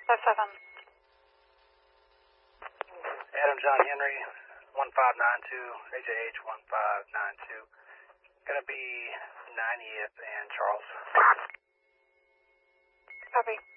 57. Adam John Henry, 1592, AJH 1592. Gonna be 90th and Charles. Copy.